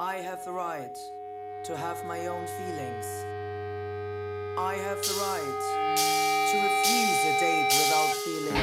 I have the right to have my own feelings. I have the right to refuse a date without feeling